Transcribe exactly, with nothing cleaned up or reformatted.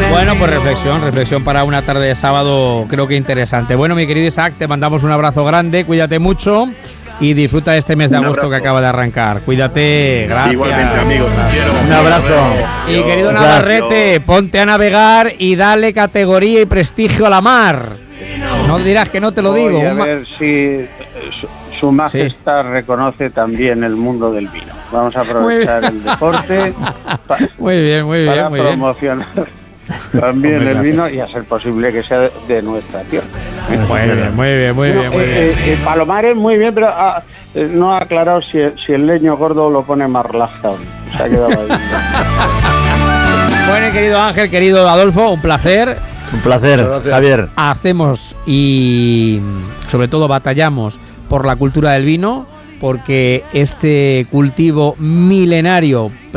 Bueno, pues reflexión, reflexión para una tarde de sábado, creo que interesante. Bueno, mi querido Isaac, te mandamos un abrazo grande, cuídate mucho y disfruta de este mes de Un agosto abrazo. que acaba de arrancar. Cuídate, gracias. Igualmente, amigos, te quiero. Un abrazo. Y querido Dios. Navarrete, ponte a navegar y dale categoría y prestigio a la mar. No dirás que no te lo digo. Voy a un ma- ver si su, su majestad reconoce también el mundo del vino. Vamos a aprovechar el deporte pa- Muy bien, muy bien, para muy bien. promocionar también Hombre, el gracias. vino y a ser posible que sea de, de nuestra tierra. Muy bien, muy bien, muy No, bien, muy eh, bien. eh, eh, Palomares muy bien, pero ah, eh, no ha aclarado si, si el leño gordo lo pone más relajado. Se ha quedado ahí. Bueno, querido Ángel, querido Adolfo, un placer. Un placer, Gracias. Javier. Hacemos y sobre todo batallamos por la cultura del vino, porque este cultivo milenario